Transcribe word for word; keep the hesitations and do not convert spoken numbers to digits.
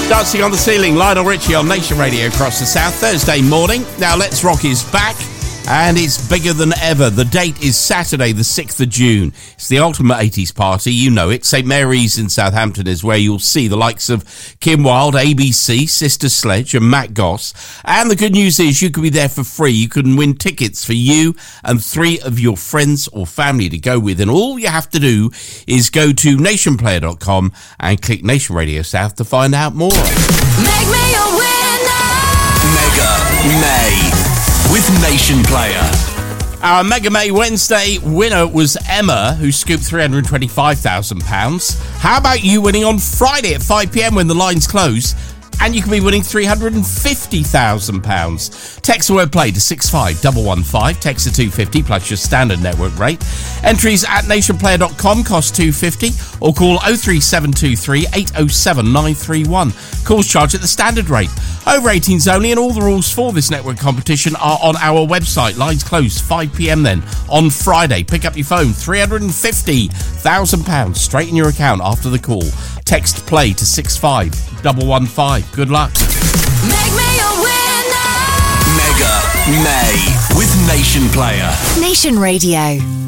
Dancing on the Ceiling, Lionel Richie on Nation Radio across the South, Thursday morning. Now, Let's Rock is back, and it's bigger than ever. The date is Saturday, the sixth of June. It's the ultimate eighties party, you know it. St Mary's in Southampton is where you'll see the likes of Kim Wilde, A B C, Sister Sledge and Matt Goss. And the good news is you can be there for free. You can win tickets for you and three of your friends or family to go with. And all you have to do is go to nation player dot com and click Nation Radio South to find out more. Make me a winner! Mega May with Nation Player. Our Mega May Wednesday winner was Emma, who scooped three hundred twenty-five thousand pounds. How about you winning on Friday at five p.m. when the lines close? And you can be winning three hundred fifty thousand pounds. Text the word play to six five one one five. Text to two fifty plus your standard network rate. Entries at nation player dot com cost two fifty, or call oh three seven two three eight oh seven nine three one. Calls charged at the standard rate. Over eighteens only, and all the rules for this network competition are on our website. Lines closed five p.m. then on Friday. Pick up your phone, three hundred fifty thousand pounds straight in your account after the call. Text play to six five one one five. Good luck. Make me a winner! Mega May with Nation Player. Nation Radio.